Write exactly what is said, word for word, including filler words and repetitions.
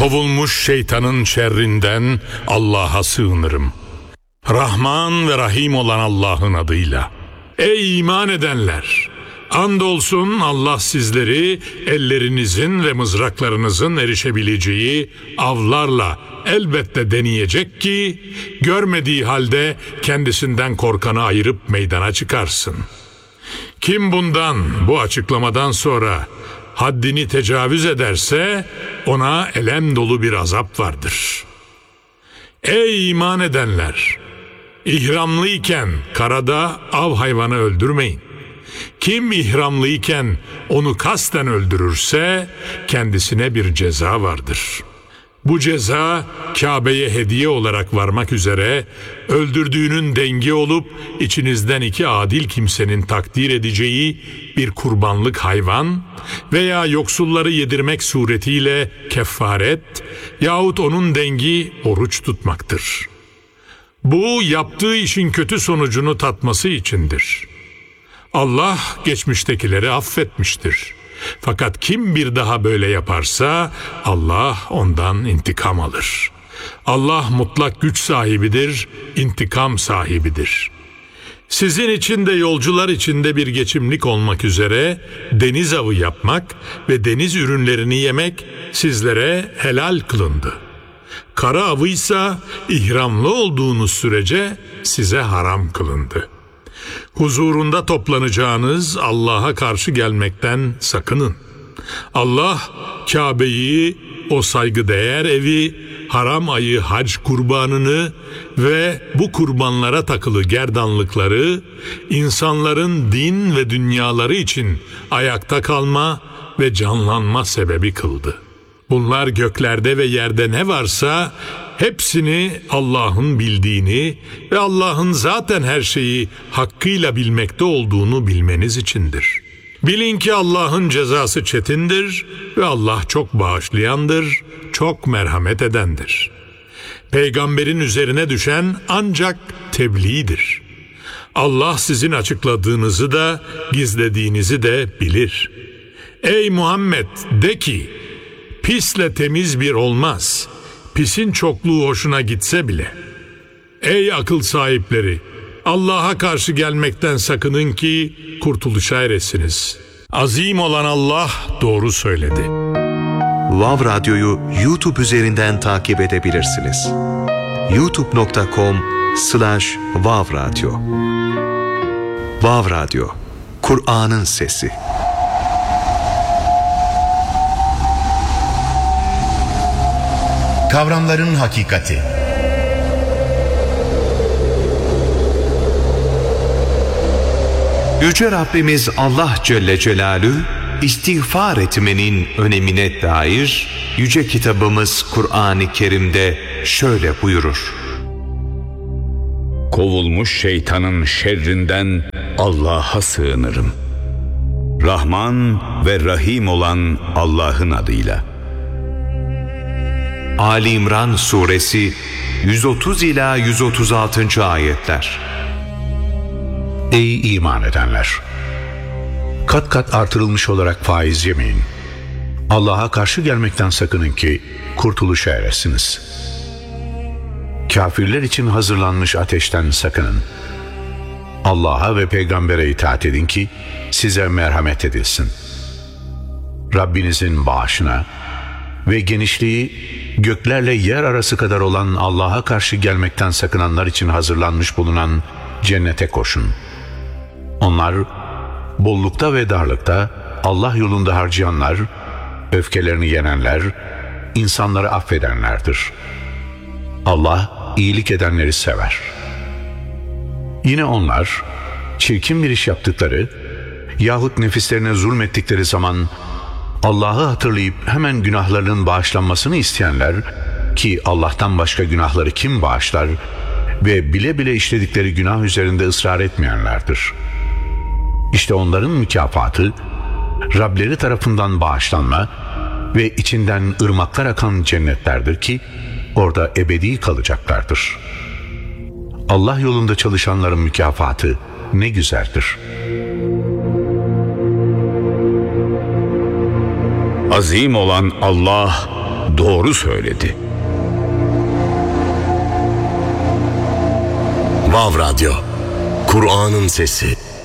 Kovulmuş şeytanın şerrinden Allah'a sığınırım. Rahman ve Rahim olan Allah'ın adıyla. Ey iman edenler! Andolsun Allah sizleri ellerinizin ve mızraklarınızın erişebileceği avlarla elbette deneyecek ki, görmediği halde kendisinden korkanı ayırıp meydana çıkarsın. Kim bundan, bu açıklamadan sonra haddini tecavüz ederse ona elem dolu bir azap vardır. Ey iman edenler! İhramlıyken karada av hayvanı öldürmeyin. Kim ihramlıyken onu kasten öldürürse kendisine bir ceza vardır. Bu ceza Kabe'ye hediye olarak varmak üzere öldürdüğünün dengi olup içinizden iki adil kimsenin takdir edeceği bir kurbanlık hayvan veya yoksulları yedirmek suretiyle kefaret yahut onun dengi oruç tutmaktır. Bu yaptığı işin kötü sonucunu tatması içindir. Allah geçmiştekileri affetmiştir. Fakat kim bir daha böyle yaparsa Allah ondan intikam alır. Allah mutlak güç sahibidir, intikam sahibidir. Sizin için de yolcular için de bir geçimlik olmak üzere deniz avı yapmak ve deniz ürünlerini yemek sizlere helal kılındı. Kara avıysa ihramlı olduğunuz sürece size haram kılındı. Huzurunda toplanacağınız Allah'a karşı gelmekten sakının. Allah Kabe'yi, o saygıdeğer evi, haram ayı hac kurbanını ve bu kurbanlara takılı gerdanlıkları insanların din ve dünyaları için ayakta kalma ve canlanma sebebi kıldı. Bunlar göklerde ve yerde ne varsa hepsini Allah'ın bildiğini ve Allah'ın zaten her şeyi hakkıyla bilmekte olduğunu bilmeniz içindir. Bilin ki Allah'ın cezası çetindir ve Allah çok bağışlayandır, çok merhamet edendir. Peygamberin üzerine düşen ancak tebliğdir. Allah sizin açıkladığınızı da gizlediğinizi de bilir. Ey Muhammed, de ki, pisle temiz bir olmaz. Pisin çokluğu hoşuna gitse bile. Ey akıl sahipleri! Allah'a karşı gelmekten sakının ki kurtuluşa eresiniz. Azim olan Allah doğru söyledi. Vav Radyo'yu YouTube üzerinden takip edebilirsiniz. youtube nokta com slash vav radyo. Vav Radyo, Kur'an'ın sesi. Kavramların hakikati. Yüce Rabbimiz Allah Celle Celaluhu, istiğfar etmenin önemine dair yüce kitabımız Kur'an-ı Kerim'de şöyle buyurur. Kovulmuş şeytanın şerrinden Allah'a sığınırım. Rahman ve Rahim olan Allah'ın adıyla. Ali İmran Suresi yüz otuz ila yüz otuz altıncı ayetler. Ey iman edenler! Kat kat artırılmış olarak faiz yemeyin. Allah'a karşı gelmekten sakının ki kurtuluşa eresiniz. Kafirler için hazırlanmış ateşten sakının. Allah'a ve peygambere itaat edin ki size merhamet edilsin. Rabbinizin bağışına ve genişliği göklerle yer arası kadar olan Allah'a karşı gelmekten sakınanlar için hazırlanmış bulunan cennete koşun. Onlar bollukta ve darlıkta Allah yolunda harcayanlar, öfkelerini yenenler, insanları affedenlerdir. Allah iyilik edenleri sever. Yine onlar çirkin bir iş yaptıkları yahut nefislerine zulmettikleri zaman Allah'ı hatırlayıp hemen günahlarının bağışlanmasını isteyenler, ki Allah'tan başka günahları kim bağışlar, ve bile bile işledikleri günah üzerinde ısrar etmeyenlerdir. İşte onların mükafatı Rableri tarafından bağışlanma ve içinden ırmaklar akan cennetlerdir ki orada ebedi kalacaklardır. Allah yolunda çalışanların mükafatı ne güzeldir. Azim olan Allah doğru söyledi. Vav Radyo, Kur'an'ın sesi.